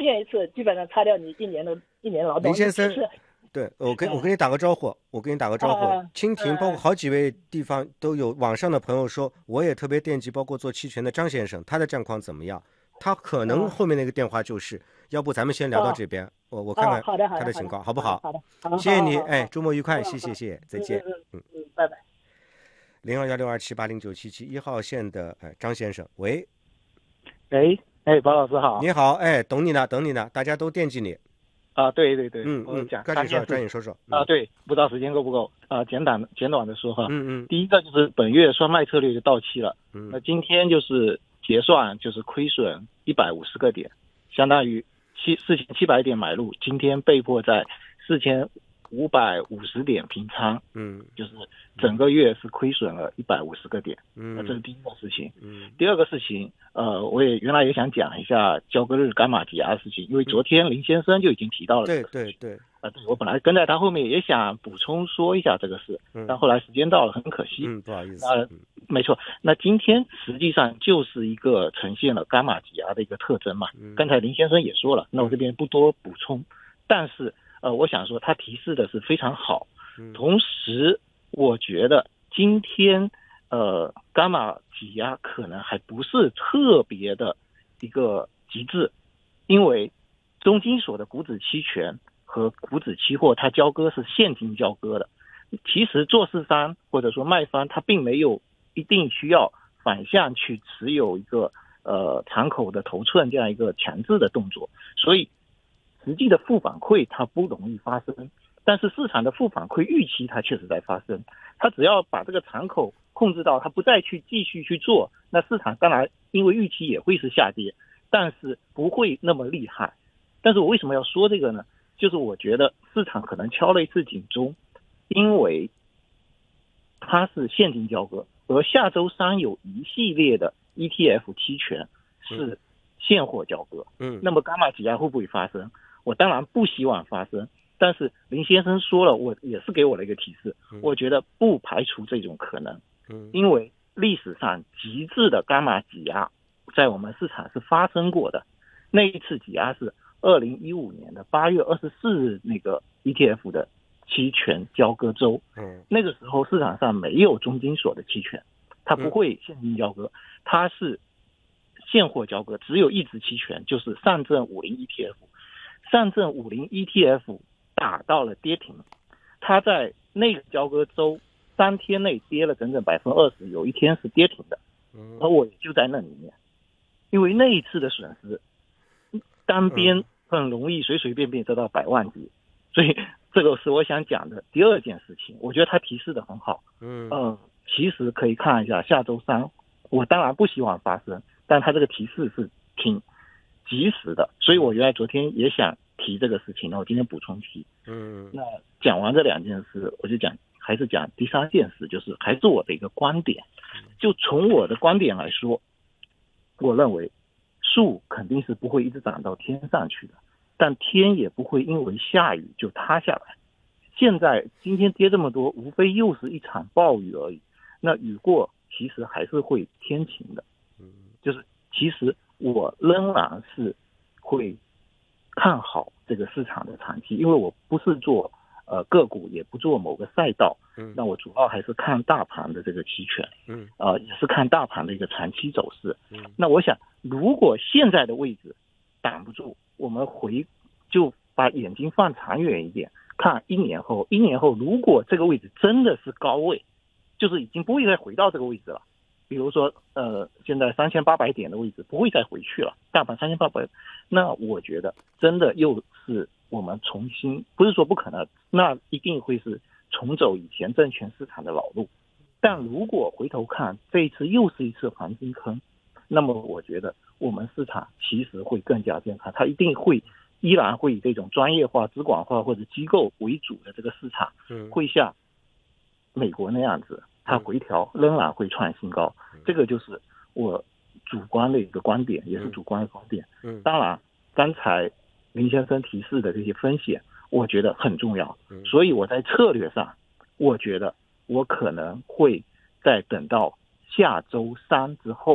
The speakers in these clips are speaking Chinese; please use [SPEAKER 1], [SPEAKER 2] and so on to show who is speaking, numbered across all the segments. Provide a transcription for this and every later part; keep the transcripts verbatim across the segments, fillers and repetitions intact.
[SPEAKER 1] 现一次，基本上擦掉你一年的一年劳动。
[SPEAKER 2] 林先生，
[SPEAKER 1] 是，
[SPEAKER 2] 对，我跟
[SPEAKER 1] 嗯
[SPEAKER 2] 我跟你打个招呼，我跟你打个招呼。
[SPEAKER 1] 啊
[SPEAKER 2] 蜻蜓包括
[SPEAKER 1] 嗯
[SPEAKER 2] 好几位地方都有网上的朋友说，我也特别惦记，包括做期权的张先生，他的战况怎么样？他可能
[SPEAKER 1] 嗯
[SPEAKER 2] 后面那个电话就是，要不咱们先聊到
[SPEAKER 1] 哦
[SPEAKER 2] 这边，我我看
[SPEAKER 1] 哦，
[SPEAKER 2] 看
[SPEAKER 1] 好的好
[SPEAKER 2] 他的情
[SPEAKER 1] 的好的
[SPEAKER 2] 况好不好？
[SPEAKER 1] 好的好的，好
[SPEAKER 2] 谢谢你，哎，
[SPEAKER 1] 好好好，
[SPEAKER 2] 周末愉快，谢
[SPEAKER 1] 嗯好，
[SPEAKER 2] 谢谢谢，再
[SPEAKER 1] 嗯
[SPEAKER 2] 见。
[SPEAKER 1] 嗯
[SPEAKER 2] 嗯，
[SPEAKER 1] 嗯嗯，拜拜。
[SPEAKER 2] 零二幺六二七八零九七七一号线的哎张先生，喂，
[SPEAKER 3] 哎哎，包老师好。
[SPEAKER 2] 你好，哎，等你呢，等你呢，大家都惦记你。
[SPEAKER 3] 啊，对对对，
[SPEAKER 2] 嗯嗯，
[SPEAKER 3] 我讲
[SPEAKER 2] 赶紧说，
[SPEAKER 3] 三件事情
[SPEAKER 2] 赶紧说说。
[SPEAKER 3] 啊，
[SPEAKER 2] 嗯
[SPEAKER 3] 对，不知道时间够不够啊，简短简短的说哈。
[SPEAKER 2] 嗯嗯
[SPEAKER 3] 第一个就是本月双卖策略就到期了，
[SPEAKER 2] 嗯
[SPEAKER 3] 那今天就是结算就是亏损一百五十个点，相当于七四千七百点买入，今天被迫在四千五百五十点平仓，
[SPEAKER 2] 嗯
[SPEAKER 3] 就是整个月是亏损了一百五十个点。那这是
[SPEAKER 2] 嗯
[SPEAKER 3] 第一个事情。
[SPEAKER 2] 嗯
[SPEAKER 3] 第二个事情，呃，我也原来也想讲一下交割日伽马抵押的事情，因为昨天林先生就已经提到了这
[SPEAKER 2] 对
[SPEAKER 3] 个事情。
[SPEAKER 2] 对对，
[SPEAKER 3] 啊，对，我本来跟在他后面也想补充说一下这个事，
[SPEAKER 2] 嗯
[SPEAKER 3] 但后来时间到了，很可惜。
[SPEAKER 2] 嗯，不好意思。
[SPEAKER 3] 那
[SPEAKER 2] 嗯
[SPEAKER 3] 没错，那今天实际上就是一个呈现了伽马抵押的一个特征嘛。
[SPEAKER 2] 嗯
[SPEAKER 3] 刚才林先生也说了，那我这边不多补充，但是呃，我想说他提示的是非常好。
[SPEAKER 2] 嗯
[SPEAKER 3] 同时，我觉得今天呃伽马抵押可能还不是特别的一个极致，因为中金所的股指期权和股指期货它交割是现金交割的，其实做市商或者说卖方他并没有一定需要反向去持有一个呃敞口的头寸这样一个强制的动作，所以实际的负反馈它不容易发生，但是市场的负反馈预期它确实在发生，它只要把这个敞口控制到它不再去继续去做，那市场当然因为预期也会是下跌，但是不会那么厉害。但是我为什么要说这个呢？就是我觉得市场可能敲了一次警钟，因为它是现金交割，而下周三有一系列的 E T F 期权是现货交割。
[SPEAKER 2] 嗯，
[SPEAKER 3] 那么伽马抵押会不会发生？我当然不希望发生，但是林先生说了，我也是给我了一个提示，我觉得不排除这种可能。
[SPEAKER 2] 嗯，
[SPEAKER 3] 因为历史上极致的伽马抵押在我们市场是发生过的，那一次抵押是二零一五年的八月二十四日那个 E T F 的期权交割周。
[SPEAKER 2] 嗯，
[SPEAKER 3] 那个时候市场上没有中金所的期权，它不会现金交割，它是现货交割，只有一只期权，就是上证五零 E T F。上证五零 E T F 打到了跌停，它在那个交割周三天内跌了整整百分之二十，有一天是跌停的，而我也就在那里面，因为那一次的损失，单边很容易随随便便得到百万级，所以这个是我想讲的第二件事情。我觉得他提示的很好，
[SPEAKER 2] 嗯
[SPEAKER 3] 呃，其实可以看一下下周三，我当然不希望发生，但他这个提示是挺及时的，所以我原来昨天也想提这个事情，那我今天补充提。
[SPEAKER 2] 嗯，
[SPEAKER 3] 那讲完这两件事，我就讲还是讲第三件事，就是还是我的一个观点。就从我的观点来说，我认为树肯定是不会一直长到天上去的，但天也不会因为下雨就塌下来。现在今天跌这么多，无非又是一场暴雨而已。那雨过其实还是会天晴的，就是其实我仍然是会看好这个市场的长期，因为我不是做呃个股，也不做某个赛道，
[SPEAKER 2] 嗯，
[SPEAKER 3] 那我主要还是看大盘的这个期权，
[SPEAKER 2] 嗯，
[SPEAKER 3] 呃，也是看大盘的一个长期走势。
[SPEAKER 2] 嗯，
[SPEAKER 3] 那我想，如果现在的位置挡不住，我们回就把眼睛放长远一点，看一年后，一年后如果这个位置真的是高位，就是已经不会再回到这个位置了。比如说，呃，现在三千八百点的位置不会再回去了，大盘三千八百，那我觉得真的又是我们重新，不是说不可能，那一定会是重走以前证券市场的老路。但如果回头看，这一次又是一次黄金坑，那么我觉得我们市场其实会更加健康，它一定会依然会以这种专业化、资管化或者机构为主的这个市场，会像美国那样子。它回调仍然会创新高，这个就是我主观的一个观点，也是主观的观点。
[SPEAKER 2] 嗯，
[SPEAKER 3] 当然，刚才林先生提示的这些风险，我觉得很重要。所以我在策略上，我觉得我可能会在等到下周三之后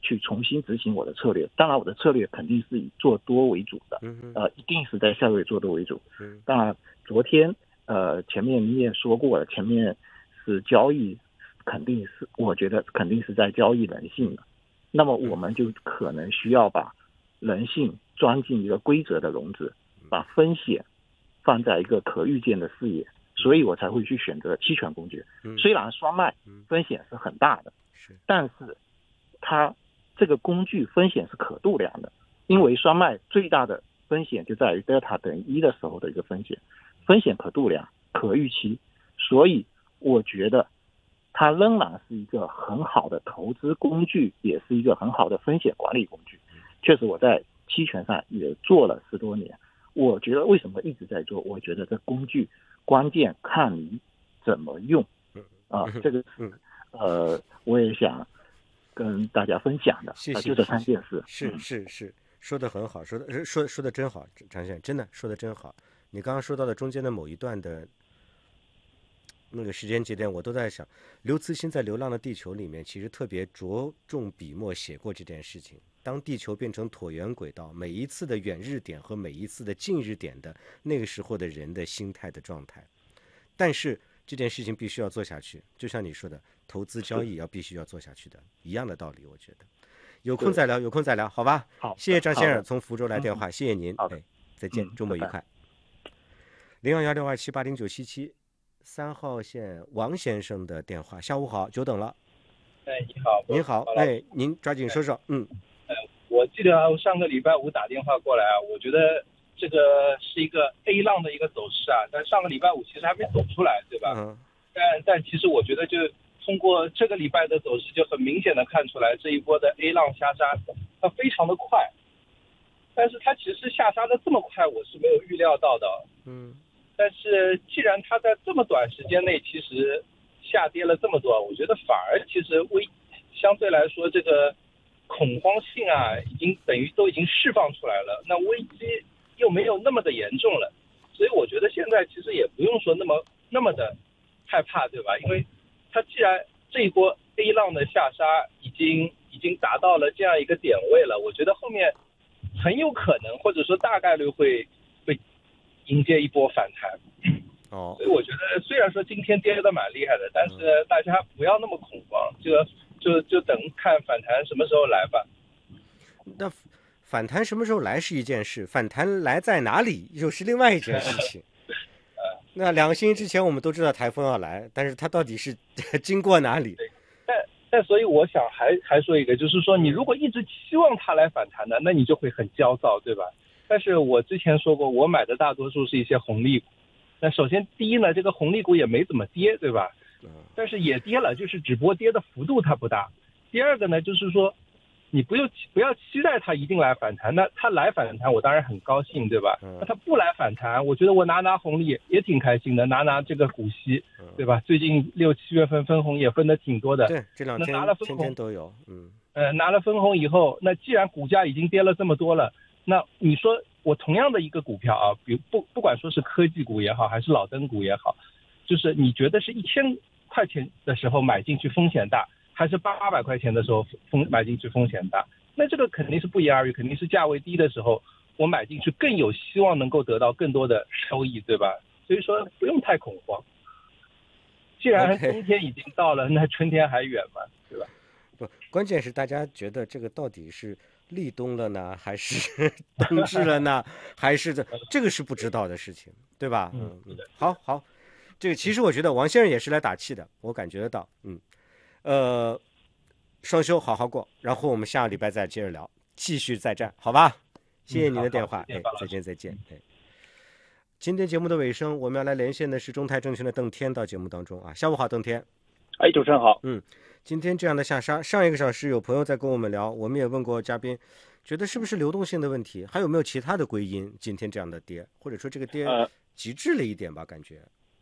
[SPEAKER 3] 去重新执行我的策略。当然，我的策略肯定是以做多为主的，呃，一定是在下个月做多为主。当然，昨天呃前面你也说过了，前面是交易，肯定是我觉得肯定是在交易人性的。那么我们就可能需要把人性装进一个规则的笼子，把风险放在一个可预见的视野，所以我才会去选择期权工具。虽然双卖风险是很大的，但是它这个工具风险是可度量的，因为双卖最大的风险就在于德尔塔等于一的时候的一个风险，风险可度量、可预期，所以我觉得它仍然是一个很好的投资工具，也是一个很好的风险管理工具。确实我在期权上也做了十多年，我觉得为什么一直在做，我觉得这工具关键看你怎么用啊，这个是呃我也想跟大家分享的。
[SPEAKER 2] 谢谢，
[SPEAKER 3] 就这三件事。
[SPEAKER 2] 是是是，说的很好，说的说说的真好，张先生真的说的真好。你刚刚说到的中间的某一段的那个时间节点，我都在想，刘慈欣在《流浪的地球》里面其实特别着重笔墨写过这件事情。当地球变成椭圆轨道，每一次的远日点和每一次的近日点的那个时候的人的心态的状态，但是这件事情必须要做下去，就像你说的，投资交易要必须要做下去的一样的道理。我觉得有空再聊，有空再聊，好吧？
[SPEAKER 3] 好，
[SPEAKER 2] 谢谢张先生从福州来电话，谢谢您，
[SPEAKER 3] 好的，
[SPEAKER 2] 哎，再见，周末愉快。零二幺六二七八零九七七，三号线王先生的电话，下午好，久等了。
[SPEAKER 4] 哎，你好，
[SPEAKER 2] 您好，哎，您抓紧说说，嗯。
[SPEAKER 4] 我记得我上个礼拜五打电话过来啊，我觉得这个是一个 A 浪的一个走势啊，但上个礼拜五其实还没走出来，对吧？嗯。但但其实我觉得就通过这个礼拜的走势，就很明显的看出来这一波的 A 浪下杀它非常的快，但是它其实下杀的这么快，我是没有预料到的。嗯。但是既然它在这么短时间内其实下跌了这么多，我觉得反而其实危相对来说这个恐慌性啊，已经等于都已经释放出来了，那危机又没有那么的严重了，所以我觉得现在其实也不用说那么那么的害怕，对吧？因为它既然这一波 A 浪的下杀已经已经达到了这样一个点位了，我觉得后面很有可能或者说大概率会会迎接一波反弹。哦，所以我觉得虽然说今天跌得蛮厉害的，但是大家不要那么恐慌，就就就等看反弹什么时候来吧。
[SPEAKER 2] 那反弹什么时候来是一件事，反弹来在哪里又是另外一件事情。那两个星期之前我们都知道台风要来，但是它到底是经过哪里？
[SPEAKER 4] 但但所以我想还还说一个，就是说你如果一直期望它来反弹的，那你就会很焦躁，对吧？但是我之前说过，我买的大多数是一些红利股。那首先第一呢，这个红利股也没怎么跌，对吧？但是也跌了，就是只不过跌的幅度它不大。第二个呢，就是说你不用不要期待它一定来反弹，那它来反弹我当然很高兴，对吧？那它不来反弹，我觉得我拿拿红利也挺开心的，拿拿这个股息，对吧？最近六七月份分红也分的挺多的，
[SPEAKER 2] 对，这两天
[SPEAKER 4] 拿了分红
[SPEAKER 2] 天天都有，嗯，
[SPEAKER 4] 呃，拿了分红以后，那既然股价已经跌了这么多了，那你说我同样的一个股票啊，比如不不管说是科技股也好，还是老登股也好，就是你觉得是一千块钱的时候买进去风险大，还是八百块钱的时候风买进去风险大？那这个肯定是不言而喻，肯定是价位低的时候我买进去更有希望能够得到更多的收益，对吧？所以说不用太恐慌。既然冬天已经到了， okay. 那春天还远嘛，对吧？
[SPEAKER 2] 不，关键是大家觉得这个到底是立冬了呢，还是冬至了呢？还是这这个是不知道的事情，对吧？嗯嗯，好好，这个其实我觉得王先生也是来打气的，我感觉得到，嗯，呃，双休好好过，然后我们下个礼拜再接着聊，继续再战，好吧？谢谢您的电话，嗯、哎，再见再见，哎。今天节目的尾声，我们要来连线的是中泰证券的邓天到节目当中啊，下午好，邓天。
[SPEAKER 5] 哎，主持人好。
[SPEAKER 2] 嗯。今天这样的下杀，上一个小时有朋友在跟我们聊，我们也问过嘉宾，觉得是不是流动性的问题，还有没有其他的归因？今天这样的跌，或者说这个跌极致了一点吧，感觉。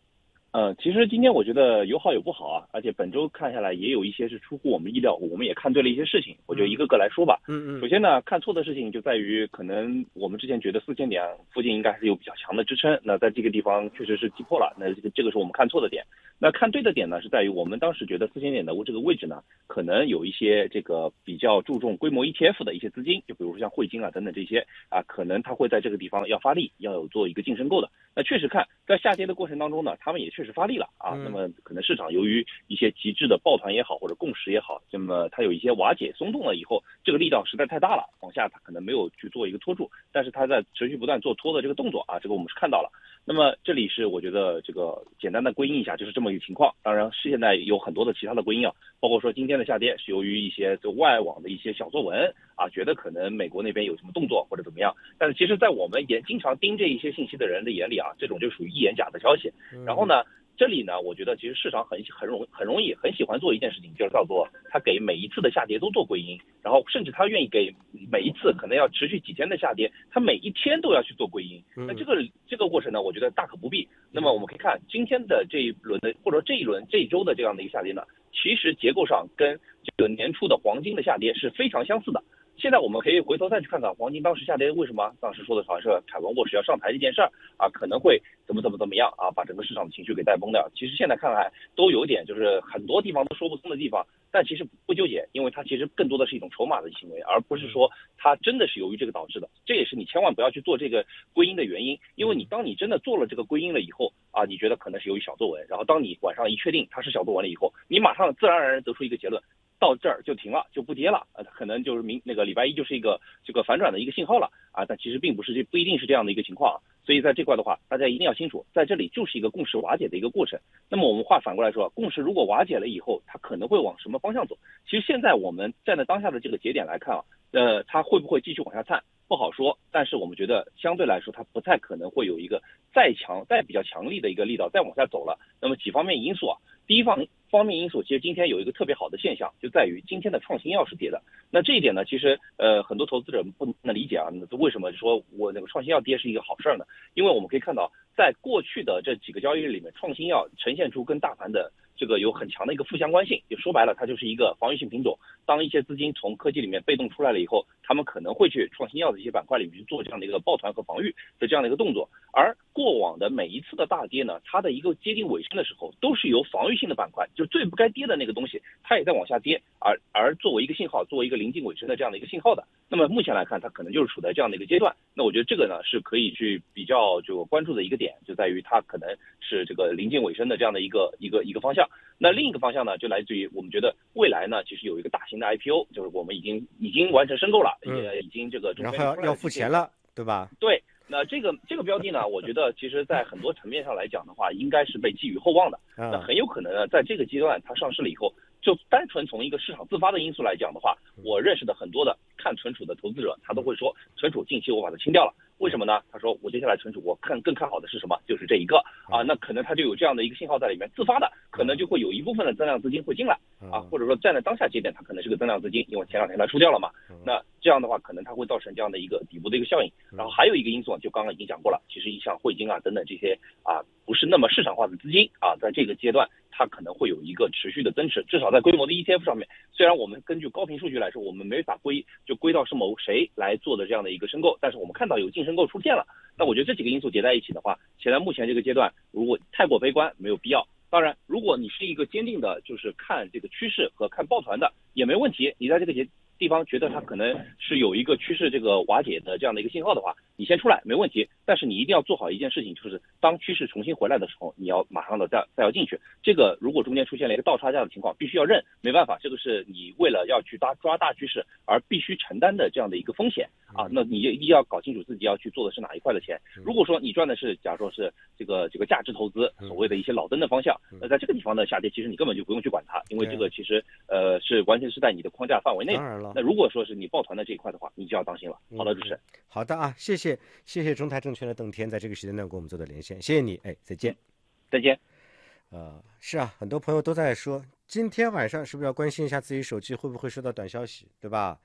[SPEAKER 5] 呃，其实今天我觉得有好有不好啊，而且本周看下来也有一些是出乎我们意料，我们也看对了一些事情，我就一个个来说吧。
[SPEAKER 2] 嗯嗯。
[SPEAKER 5] 首先呢，看错的事情就在于可能我们之前觉得四千点附近应该是有比较强的支撑，那在这个地方确实是击破了，那这个这个是我们看错的点。那看对的点呢，是在于我们当时觉得四千点的这个位置呢，可能有一些这个比较注重规模 E T F 的一些资金，就比如说像汇金啊等等这些啊，可能它会在这个地方要发力，要有做一个净申购的。那确实看在下跌的过程当中呢，他们也确实发力了啊。那么可能市场由于一些极致的抱团也好，或者共识也好，那么它有一些瓦解松动了以后，这个力道实在太大了，往下它可能没有去做一个拖住，但是它在持续不断做拖的这个动作啊，这个我们是看到了。那么这里是我觉得这个简单的归因一下，就是这么一个情况。当然是现在有很多的其他的归因啊，包括说今天的下跌是由于一些就外网的一些小作文啊，觉得可能美国那边有什么动作或者怎么样，但是其实在我们也经常盯这一些信息的人的眼里啊，这种就属于一言假的消息。然后呢，这里呢，我觉得其实市场很很容很容易很喜欢做一件事情，就是叫做他给每一次的下跌都做归因，然后甚至他愿意给每一次可能要持续几天的下跌，他每一天都要去做归因。那这个这个过程呢，我觉得大可不必。那么我们可以看今天的这一轮的或者这一轮这一周的这样的一个下跌呢，其实结构上跟这个年初的黄金的下跌是非常相似的。现在我们可以回头再去看看黄金当时下跌为什么，当时说的好像是凯文沃什要上台这件事儿啊，可能会怎么怎么怎么样啊，把整个市场的情绪给带崩掉。其实现在看来都有点就是很多地方都说不通的地方，但其实不纠结，因为它其实更多的是一种筹码的行为，而不是说它真的是由于这个导致的。这也是你千万不要去做这个归因的原因，因为你当你真的做了这个归因了以后啊，你觉得可能是由于小作文，然后当你晚上一确定它是小作文了以后，你马上自然而然得出一个结论，到这儿就停了，就不跌了，呃，可能就是明那个礼拜一就是一个这个反转的一个信号了啊，但其实并不是，这不一定是这样的一个情况啊。所以在这块的话，大家一定要清楚，在这里就是一个共识瓦解的一个过程。那么我们话反过来说，共识如果瓦解了以后，它可能会往什么方向走？其实现在我们站在当下的这个节点来看啊，呃，它会不会继续往下探？不好说，但是我们觉得相对来说，它不太可能会有一个再强、再比较强力的一个力道再往下走了。那么几方面因素啊，第一方方面因素，其实今天有一个特别好的现象，就在于今天的创新药是跌的。那这一点呢，其实呃很多投资者不能理解啊，那为什么说我那个创新药跌是一个好事儿呢？因为我们可以看到，在过去的这几个交易日里面，创新药呈现出跟大盘的这个有很强的一个负相关性，就说白了，它就是一个防御性品种。当一些资金从科技里面被动出来了以后，他们可能会去创新药的一些板块里面去做这样的一个抱团和防御的这样的一个动作。而过往的每一次的大跌呢，它的一个接近尾声的时候，都是由防御性的板块，就最不该跌的那个东西，它也在往下跌，而而作为一个信号，作为一个临近尾声的这样的一个信号的。那么目前来看，它可能就是处在这样的一个阶段。那我觉得这个呢是可以去比较就关注的一个点，就在于它可能是这个临近尾声的这样的一个一个一个方向。那另一个方向呢，就来自于我们觉得未来呢，其实有一个大型的 I P O， 就是我们已经已经完成申购了，也已经这个
[SPEAKER 2] 然后要要付钱了，对吧？
[SPEAKER 5] 对。那这个这个标的呢，我觉得其实在很多层面上来讲的话，应该是被寄予厚望的。那很有可能呢，在这个阶段它上市了以后，就单纯从一个市场自发的因素来讲的话，我认识的很多的看存储的投资者，他都会说，存储近期我把它清掉了。为什么呢？他说我接下来存储我看更看好的是什么？就是这一个啊，那可能他就有这样的一个信号在里面，自发的可能就会有一部分的增量资金会进来啊，或者说站在当下节点，它可能是个增量资金，因为前两天它出掉了嘛。那这样的话，可能它会造成这样的一个底部的一个效应。然后还有一个因素，就刚刚已经讲过了，其实像汇金啊等等这些啊不是那么市场化的资金啊，在这个阶段它可能会有一个持续的增持，至少在规模的 E T F 上面，虽然我们根据高频数据来说，我们没法归就归到是某谁来做的这样的一个申购，但是我们看到有净申购出现了。那我觉得这几个因素叠在一起的话，现在目前这个阶段，如果太过悲观，没有必要。当然，如果你是一个坚定的，就是看这个趋势和看抱团的，也没问题。你在这个节地方觉得它可能是有一个趋势这个瓦解的这样的一个信号的话，你先出来没问题。但是你一定要做好一件事情，就是当趋势重新回来的时候，你要马上的再再要进去。这个如果中间出现了一个倒差价的情况，必须要认，没办法，这个是你为了要去抓抓大趋势而必须承担的这样的一个风险啊。那你一定要搞清楚自己要去做的是哪一块的钱。如果说你赚的是，假如说是这个这个价值投资，所谓的一些老登的方向，那在这个地方的下跌，其实你根本就不用去管它，因为这个其实呃是完全是在你的框架范围内。
[SPEAKER 2] 当然了。
[SPEAKER 5] 那如果说是你抱团的这一块的话，你就要当心了。好的，主持人。
[SPEAKER 2] 好的啊，谢谢谢谢中泰证券的邓天在这个时间段跟我们做的连线，谢谢你，哎，再见，
[SPEAKER 5] 再见。
[SPEAKER 2] 呃，是啊，很多朋友都在说，今天晚上是不是要关心一下自己手机会不会收到短消息，对吧？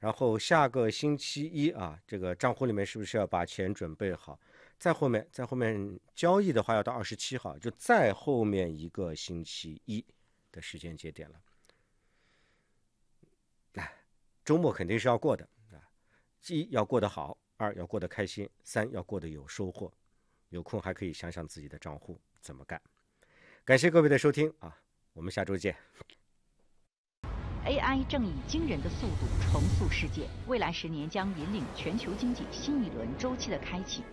[SPEAKER 2] 然后下个星期一啊，这个账户里面是不是要把钱准备好？再后面，再后面交易的话要到二十七号，就再后面一个星期一的时间节点了。哎，周末肯定是要过的啊，一要过得好，二要过得开心，三要过得有收获。有空还可以想想自己的账户怎么干。感谢各位的收听啊，我们下周见。
[SPEAKER 6] A I 正以惊人的速度重塑世界，未来十年将引领全球经济新一轮周期的开启。